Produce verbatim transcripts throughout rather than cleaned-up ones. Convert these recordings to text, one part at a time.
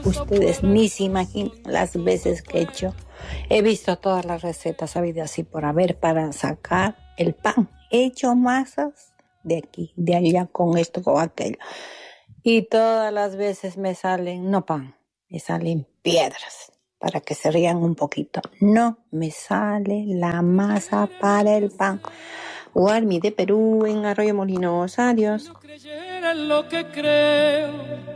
Ustedes ni se imaginan las veces que he hecho. He visto todas las recetas habidas así por haber para sacar el pan. He hecho masas de aquí, de allá, con esto, con aquello. Y todas las veces me salen, no pan, me salen piedras, para que se rían un poquito. No me sale la masa para el pan. Guarmi de Perú, en Arroyo Molinos. Adiós. Si no creyera en lo que creo,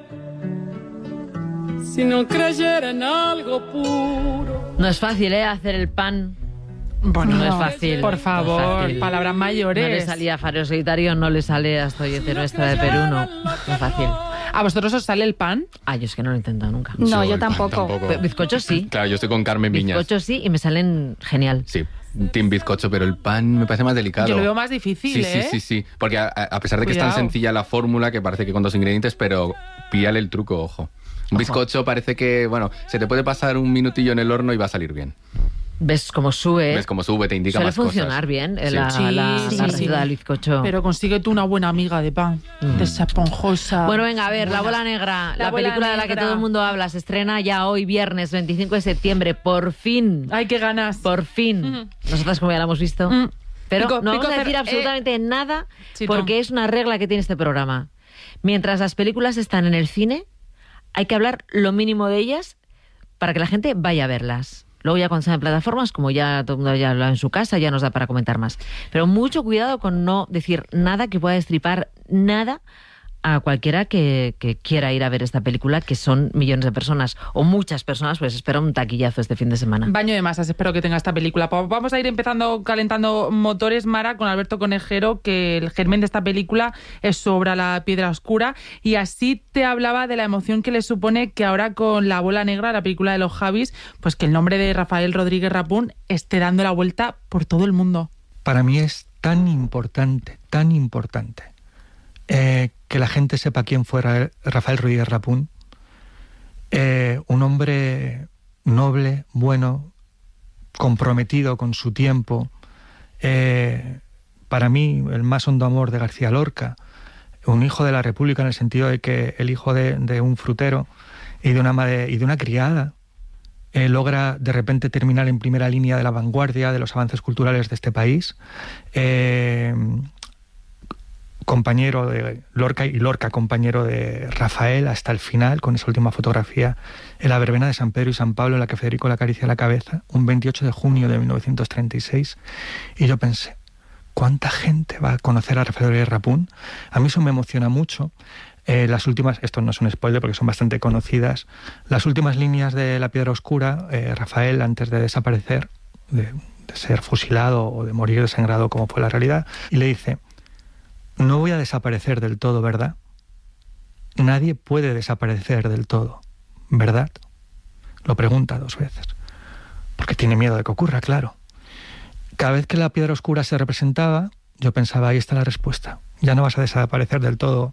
si no creyera en algo puro. No es fácil, ¿eh? Hacer el pan. Bueno, no es fácil. Por favor, no es fácil. Palabras mayores. No le salía a Fareo Solitario, no le sale a Estoyete Nuestra de Perú, no. No es fácil. ¿A vosotros os sale el pan? Ah, yo es que no lo he intentado nunca. No, yo, yo tampoco. tampoco. Bizcochos sí. Claro, yo estoy con Carmen Viñas. Bizcochos sí, y me salen genial. Sí, team bizcocho, pero el pan me parece más delicado. Yo lo veo más difícil, sí, ¿eh? Sí, sí, sí. Porque a, a pesar de que Cuidado. es tan sencilla la fórmula, que parece que con dos ingredientes, pero píllale el truco, ojo. Un bizcocho parece que, bueno, se te puede pasar un minutillo en el horno y va a salir bien. ¿Ves cómo sube? ¿Ves cómo sube? Te indica Suele más cosas. Suele funcionar bien sí. la, sí, la, sí, la sí, receta sí. del bizcocho. Pero consigue tú una buena amiga de pan, mm. de esa esponjosa. Bueno, venga, a ver, buena. La Bola Negra, la, la bola película negra. De la que todo el mundo habla, se estrena ya hoy, viernes veinticinco de septiembre, por fin. ¡Ay, qué ganas! Por fin. Mm. Nosotras, como ya la hemos visto. Mm. Pero pico, no pico vamos a decir cer- absolutamente eh, nada, sí, porque no. es una regla que tiene este programa. Mientras las películas están en el cine, hay que hablar lo mínimo de ellas para que la gente vaya a verlas. Luego ya cuando sean en plataformas, como ya todo el mundo ya lo ha en su casa, ya nos da para comentar más. Pero mucho cuidado con no decir nada que pueda destripar nada a cualquiera que, que quiera ir a ver esta película, que son millones de personas, o muchas personas, pues espera un taquillazo este fin de semana. Baño de masas, espero que tenga esta película. Vamos a ir empezando calentando motores, Mara, con Alberto Conejero, que el germen de esta película es sobre la piedra oscura, y así te hablaba de la emoción que le supone que ahora con La Bola Negra, la película de los Javis, pues que el nombre de Rafael Rodríguez Rapún esté dando la vuelta por todo el mundo. Para mí es tan importante, tan importante, Eh, que la gente sepa quién fue Rafael Rodríguez Rapún, eh, un hombre noble, bueno, comprometido con su tiempo, eh, para mí el más hondo amor de García Lorca, un hijo de la República en el sentido de que el hijo de, de un frutero y de una, madre, y de una criada eh, logra de repente terminar en primera línea de la vanguardia de los avances culturales de este país. Eh, compañero de Lorca y Lorca compañero de Rafael hasta el final, con esa última fotografía en la verbena de San Pedro y San Pablo en la que Federico le acaricia la cabeza, un veintiocho de junio de mil novecientos treinta y seis, y yo pensé, ¿cuánta gente va a conocer a Rafael Rodríguez Rapún? A mí eso me emociona mucho. Eh, las últimas, esto no es un spoiler porque son bastante conocidas, las últimas líneas de La Piedra Oscura, eh, Rafael, antes de desaparecer, de, de ser fusilado o de morir desangrado como fue la realidad, y le dice: no voy a desaparecer del todo, ¿verdad? Nadie puede desaparecer del todo, ¿verdad? Lo pregunta dos veces, porque tiene miedo de que ocurra, claro. Cada vez que la piedra oscura se representaba, yo pensaba, ahí está la respuesta, ya no vas a desaparecer del todo.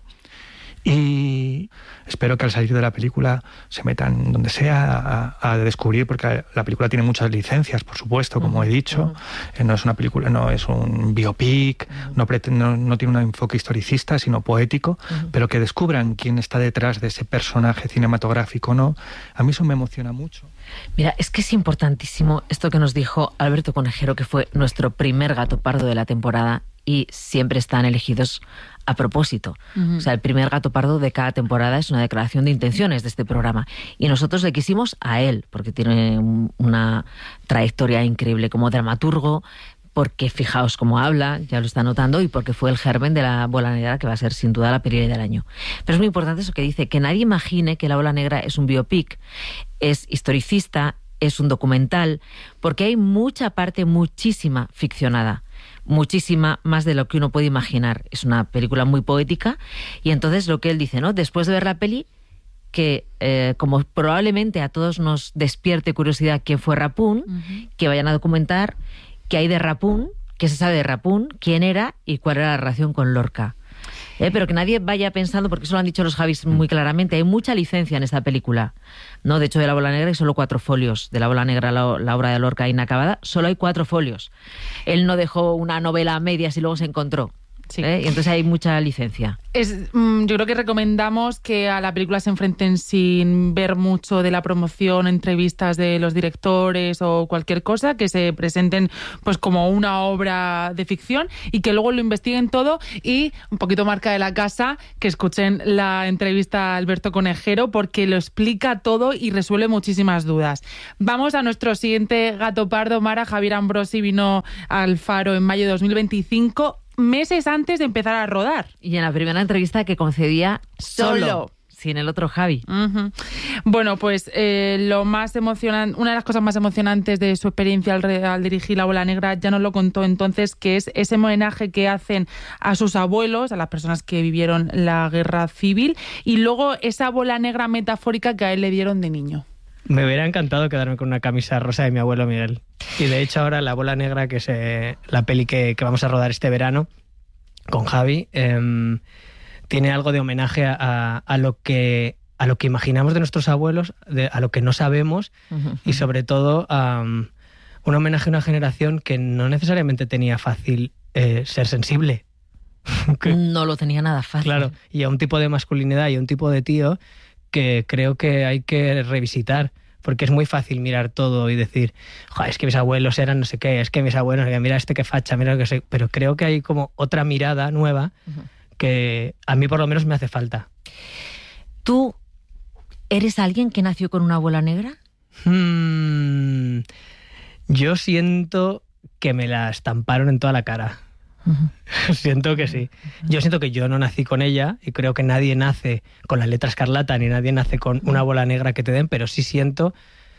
Y espero que al salir de la película se metan donde sea a, a descubrir, porque la película tiene muchas licencias, por supuesto, como he dicho. Uh-huh. No es una película, no es un biopic, uh-huh. no, pretende, no, no tiene un enfoque historicista, sino poético, uh-huh. pero que descubran quién está detrás de ese personaje cinematográfico, ¿no? A mí eso me emociona mucho. Mira, es que es importantísimo esto que nos dijo Alberto Conejero, que fue nuestro primer gato pardo de la temporada, y siempre están elegidos a propósito. Uh-huh. O sea, el primer gato pardo de cada temporada es una declaración de intenciones de este programa. Y nosotros le quisimos a él, porque tiene un, una trayectoria increíble como dramaturgo, porque fijaos cómo habla, ya lo está notando, y porque fue el germen de La Bola Negra, que va a ser sin duda la peli del año. Pero es muy importante eso que dice, que nadie imagine que La Bola Negra es un biopic, es historicista, es un documental, porque hay mucha parte, muchísima ficcionada. Muchísima, más de lo que uno puede imaginar. Es una película muy poética, y entonces lo que él dice, ¿no? Después de ver la peli, que eh, como probablemente a todos nos despierte curiosidad quién fue Rapún, uh-huh. que vayan a documentar qué hay de Rapún, qué se sabe de Rapún, quién era y cuál era la relación con Lorca. Eh, pero que nadie vaya pensando, porque eso lo han dicho los Javis muy claramente, hay mucha licencia en esta película, ¿no? De hecho, de La Bola Negra hay solo cuatro folios. De La Bola Negra, la, la obra de Lorca inacabada, solo hay cuatro folios. Él no dejó una novela a medias y luego se encontró. Sí. ¿eh? Y entonces hay mucha licencia. Es, yo creo que recomendamos que a la película se enfrenten sin ver mucho de la promoción, entrevistas de los directores o cualquier cosa, que se presenten pues como una obra de ficción y que luego lo investiguen todo y, un poquito marca de la casa, que escuchen la entrevista a Alberto Conejero porque lo explica todo y resuelve muchísimas dudas. Vamos a nuestro siguiente gato pardo. Mara, Javier Ambrosi vino al Faro en mayo de dos mil veinticinco, meses antes de empezar a rodar. Y en la primera entrevista que concedía solo, Solo. sin el otro Javi. Uh-huh. Bueno, pues eh, lo más emocionante, una de las cosas más emocionantes de su experiencia al, al dirigir La Bola Negra, ya nos lo contó entonces, que es ese homenaje que hacen a sus abuelos, a las personas que vivieron la guerra civil, y luego esa bola negra metafórica que a él le dieron de niño. Me hubiera encantado quedarme con una camisa rosa de mi abuelo Miguel. Y de hecho ahora La Bola Negra, que es eh, la peli que, que vamos a rodar este verano con Javi, eh, tiene algo de homenaje a, a, lo que, a lo que imaginamos de nuestros abuelos, de, a lo que no sabemos, uh-huh. y sobre todo a um, un homenaje a una generación que no necesariamente tenía fácil eh, ser sensible. que, no lo tenía nada fácil. Claro, y a un tipo de masculinidad y a un tipo de tío que creo que hay que revisitar, porque es muy fácil mirar todo y decir, es que mis abuelos eran no sé qué, es que mis abuelos, mira este que facha, mira lo que sé, pero creo que hay como otra mirada nueva uh-huh. que a mí por lo menos me hace falta. ¿Tú eres alguien que nació con una bola negra? Hmm, yo siento que me la estamparon en toda la cara. Uh-huh. Siento que sí. Yo siento que yo no nací con ella y creo que nadie nace con la letra escarlata ni nadie nace con una bola negra que te den, pero sí siento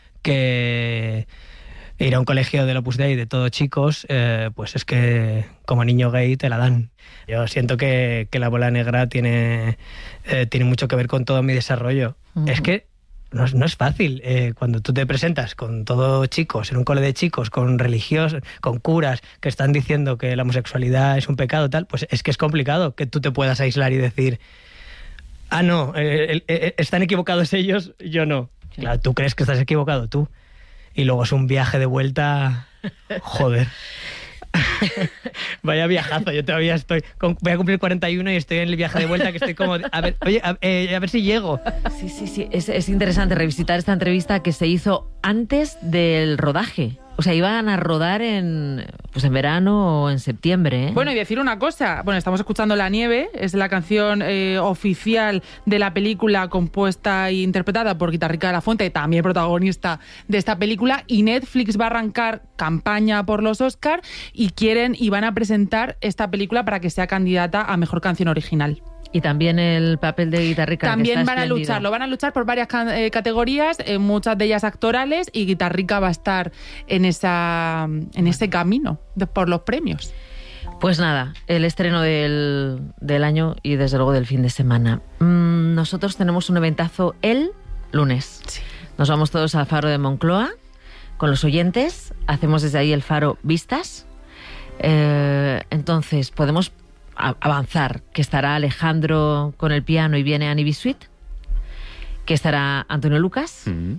que ir a un colegio del Opus Dei de todos chicos, eh, pues es que como niño gay te la dan. Yo siento que, que la bola negra tiene, eh, tiene mucho que ver con todo mi desarrollo. Uh-huh. Es que No es, no es fácil. Eh, cuando tú te presentas con todo chicos, en un cole de chicos, con religiosos, con curas que están diciendo que la homosexualidad es un pecado, tal, pues es que es complicado que tú te puedas aislar y decir, ah, no, eh, eh, están equivocados ellos, yo no. Sí. Claro, tú crees que estás equivocado tú. Y luego es un viaje de vuelta, joder. Vaya viajazo, yo todavía estoy con, voy a cumplir cuarenta y uno y estoy en el viaje de vuelta que estoy como, a ver, oye, a, eh, a ver si llego. Sí, sí, sí, es, es interesante revisitar esta entrevista que se hizo antes del rodaje. O sea, iban a rodar en, pues en verano o en septiembre, ¿eh? Bueno, y decir una cosa. Bueno, estamos escuchando La Nieve, es la canción eh, oficial de la película, compuesta e interpretada por Guitarrica de la Fuente, también protagonista de esta película. Y Netflix va a arrancar campaña por los Oscar y quieren y van a presentar esta película para que sea candidata a Mejor Canción Original. Y también el papel de Guitarrica. También van espléndido. a lucharlo, van a luchar por varias eh, categorías, eh, muchas de ellas actorales, y Guitarrica va a estar en esa en ese camino de, por los premios. Pues nada, el estreno del, del año y desde luego del fin de semana. Mm, nosotros tenemos un eventazo el lunes. Sí. Nos vamos todos al Faro de Moncloa con los oyentes, hacemos desde ahí el Faro Vistas. Eh, entonces podemos avanzar, que estará Alejandro con el piano y viene Annie Bisuit, que estará Antonio Lucas, mm.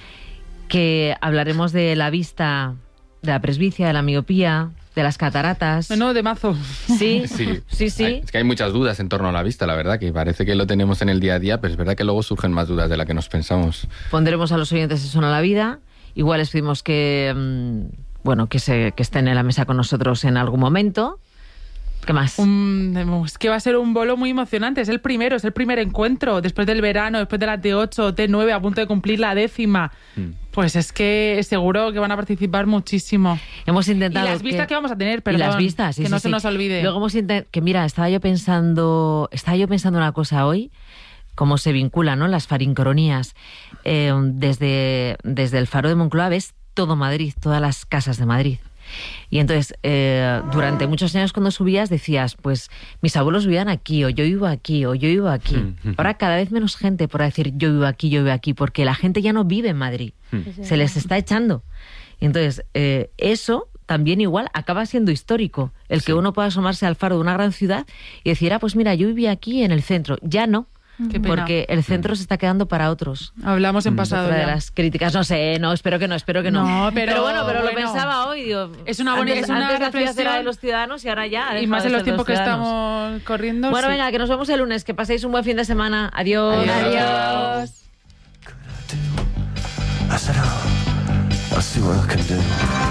que hablaremos de la vista, de la presbicia, de la miopía, de las cataratas. No, de mazo. Sí, sí, sí, sí. Hay, es que hay muchas dudas en torno a la vista, la verdad, que parece que lo tenemos en el día a día, pero es verdad que luego surgen más dudas de las que nos pensamos. Pondremos a los oyentes Eso no la vida, igual les pedimos que, bueno, que, se, que estén en la mesa con nosotros en algún momento. ¿Qué más? Un, es que va a ser un bolo muy emocionante. Es el primero, es el primer encuentro. Después del verano, después de la T ocho, T nueve, a punto de cumplir la décima. Mm. Pues es que seguro que van a participar muchísimo. Hemos intentado... Y las vistas que, que vamos a tener, perdón. Y las vistas, sí, que no sí, se sí. nos olvide. Luego hemos intentado... Que mira, estaba yo pensando... Estaba yo pensando una cosa hoy, cómo se vinculan, ¿no?, las farincronías. Eh, desde, desde el Faro de Moncloa ves todo Madrid, todas las casas de Madrid. Y entonces, eh, durante muchos años cuando subías decías, pues mis abuelos vivían aquí, o yo vivo aquí, o yo vivo aquí. Mm-hmm. Ahora cada vez menos gente por decir yo vivo aquí, yo vivo aquí, porque la gente ya no vive en Madrid, mm. se les está echando. Y entonces, eh, eso también igual acaba siendo histórico, el sí. que uno pueda asomarse al faro de una gran ciudad y decir, ah, pues mira, yo vivía aquí en el centro. Ya no, Qué pena. Porque el centro se está quedando para otros. Hablamos en pasado Otra de ya. las críticas, no sé, no, espero que no, espero que no. No, pero bueno, pero bueno. lo pensaba hoy, digo, Es una bonita- antes, es una antes la ciudad reflexión. era de los ciudadanos y ahora ya ha Y dejado más de en los ser de tiempos que ciudadanos. estamos corriendo. Bueno, sí. venga, que nos vemos el lunes, que paséis un buen fin de semana. Adiós. Adiós. I said, oh, I'll see what I can do.